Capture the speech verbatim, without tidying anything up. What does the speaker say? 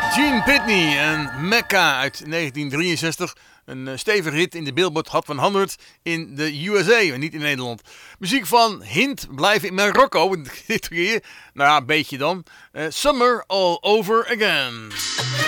Gene Pitney en Mecca uit negentien drieënzestig. Een uh, stevige hit in de Billboard Hot honderd in de U S A, niet in Nederland. Muziek van Hint, blijven in Marokko. Dit keer, nou ja, een beetje dan. Uh, Summer All Over Again.